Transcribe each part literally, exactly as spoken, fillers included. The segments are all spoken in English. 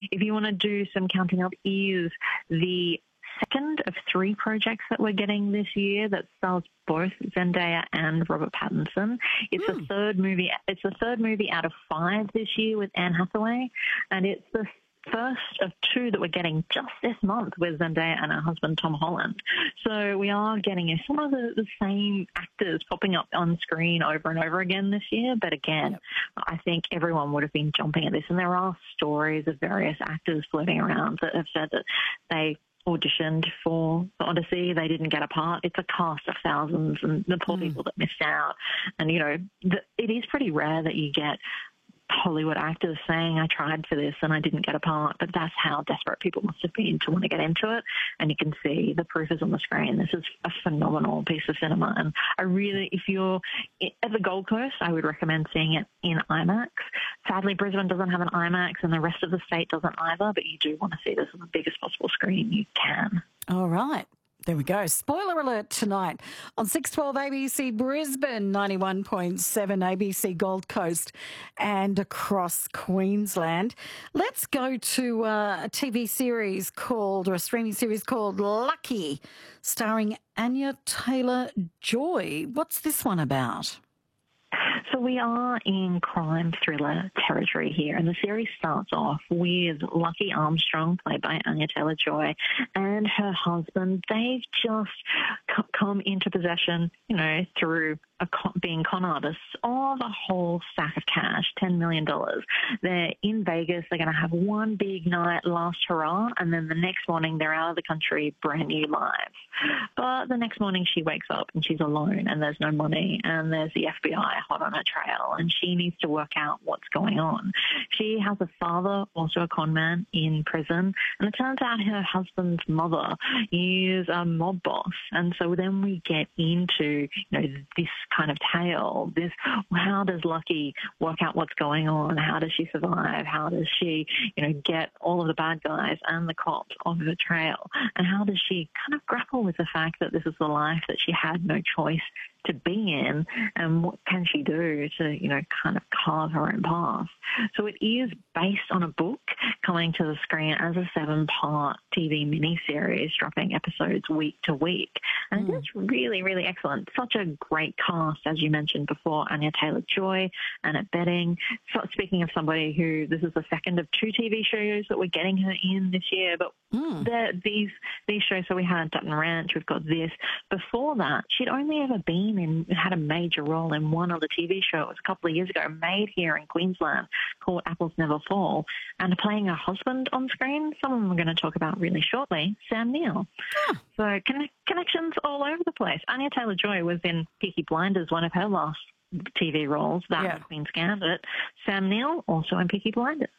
if you want to do some counting up, is the second of three projects that we're getting this year that stars both Zendaya and Robert Pattinson. It's mm. the third movie. It's the third movie out of five this year with Anne Hathaway, and it's the first of two that we're getting just this month with Zendaya and her husband Tom Holland. So we are getting some of the, the same actors popping up on screen over and over again this year. But again, yep. I think everyone would have been jumping at this, and there are stories of various actors floating around that have said that they auditioned for the Odyssey. They didn't get a part. It's a cast of thousands, and the poor mm. people that missed out. And, you know, the, it is pretty rare that you get Hollywood actors saying, I tried for this and I didn't get a part, but that's how desperate people must have been to want to get into it. And you can see the proof is on the screen. This is a phenomenal piece of cinema. And I really, if you're at the Gold Coast, I would recommend seeing it in IMAX. Sadly, Brisbane doesn't have an IMAX and the rest of the state doesn't either, but you do want to see this on the biggest possible screen you can. All right. There we go. Spoiler alert tonight on six twelve A B C Brisbane, ninety-one point seven A B C Gold Coast and across Queensland. Let's go to uh, a T V series called, or a streaming series called Lucky, starring Anya Taylor-Joy. What's this one about? So we are in crime thriller territory here, and the series starts off with Lucky Armstrong, played by Anya Taylor-Joy, and her husband. They've just come into possession, you know, through a con- being con artists of a whole stack of cash, ten million dollars. They're in Vegas. They're going to have one big night, last hurrah, and then the next morning they're out of the country, brand new lives. But the next morning she wakes up and she's alone, and there's no money, and there's the F B I hot on her trail, and she needs to work out what's going on. She has a father, also a con man, in prison, and it turns out her husband's mother is a mob boss. And so then we get into, you know, this kind of tale, this, how does Lucky work out what's going on? How does she survive? How does she, you know, get all of the bad guys and the cops off her trail? And how does she kind of grapple with the fact that this is the life that she had no choice to be in, and what can she do to, you know, kind of carve her own path? So it is based on a book coming to the screen as a seven-part T V miniseries, dropping episodes week to week. And mm. it's really, really excellent. Such a great cast, as you mentioned before, Anya Taylor-Joy, Annette Bening. So, speaking of somebody who, this is the second of two T V shows that we're getting her in this year, but mm. these these shows, so we had Dutton Ranch, we've got this. Before that, she'd only ever been in, had a major role in one other T V show. It was a couple of years ago, made here in Queensland, called Apples Never Fall, and playing her husband on screen, someone we're going to talk about really shortly, Sam Neill. Yeah. So conne- connections all over the place. Anya Taylor-Joy was in Peaky Blinders, one of her last T V roles, that yeah. Queen's Gambit. Sam Neill, also in Peaky Blinders.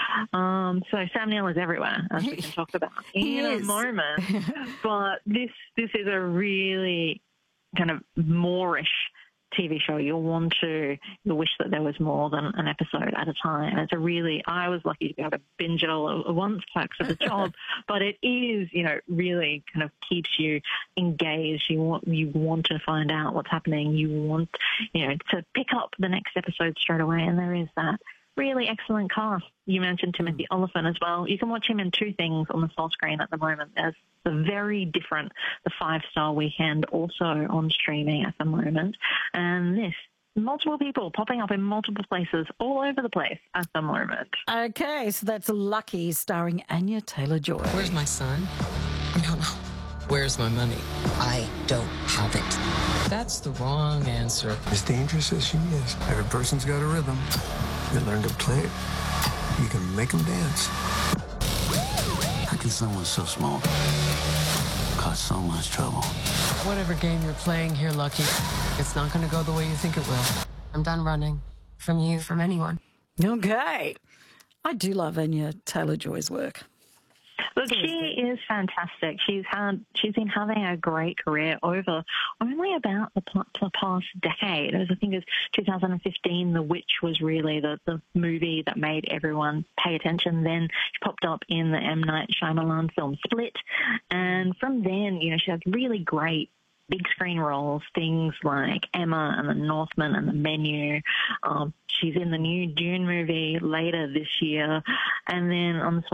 Um, so Sam Neill is everywhere, as we can talk about in a moment. But this this is a really kind of Moorish T V show. You'll want to, you'll wish that there was more than an episode at a time. It's a really, I was lucky to be able to binge it all at once, perks of the job, but it is, you know, really kind of keeps you engaged. You want, you want to find out what's happening. You want, you know, to pick up the next episode straight away, and there is that really excellent cast. You mentioned Timothy Olyphant as well. You can watch him in two things on the small screen at the moment. There's the very different The Five Star Weekend, also on streaming at the moment. And this, multiple people popping up in multiple places all over the place at the moment. Okay, so that's Lucky, starring Anya Taylor-Joy. Where's my son? No, no. Where's my money? I don't have it. That's the wrong answer. As dangerous as she is, every person's got a rhythm. You learn to play it, you can make them dance. How can someone so small cause so much trouble? Whatever game you're playing here, Lucky, it's not going to go the way you think it will. I'm done running. From you, from anyone. Okay. I do love Anya Taylor-Joy's work. Look, she is fantastic. She's had, she's been having a great career over only about the, the past decade. I think it was two thousand fifteen, The Witch was really the, the movie that made everyone pay attention. Then she popped up in the M. Night Shyamalan film Split. And from then, you know, she has really great big screen roles, things like Emma and The Northman and The Menu. Um, she's in the new Dune movie later this year. And then on the